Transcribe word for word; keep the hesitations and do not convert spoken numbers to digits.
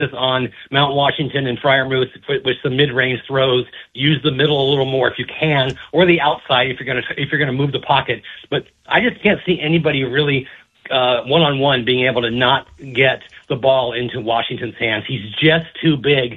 on Mount Washington and Fryermuth with, with some mid-range throws. Use the middle a little more if you can, or the outside if you're going to if you're going to move the pocket. But I just can't see anybody really uh, one-on-one being able to not get the ball into Washington's hands. He's just too big